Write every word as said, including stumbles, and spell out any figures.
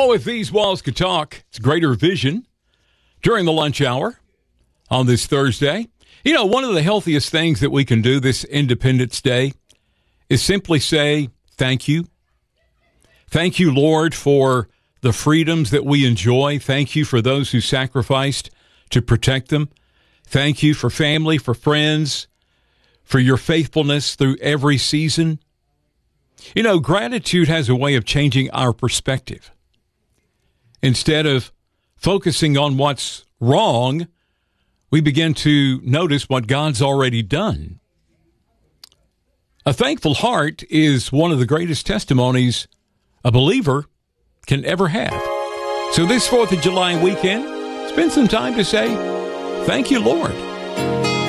Oh, if these walls could talk, it's Greater Vision during the lunch hour on this Thursday. You know, one of the healthiest things that we can do this Independence Day is simply say thank you. Thank you, Lord, for the freedoms that we enjoy. Thank you for those who sacrificed to protect them. Thank you for family, for friends, for your faithfulness through every season. You know, gratitude has a way of changing our perspective. Instead of focusing on what's wrong, we begin to notice what God's already done. A thankful heart is one of the greatest testimonies a believer can ever have. So this fourth of July weekend, spend some time to say, thank you, Lord.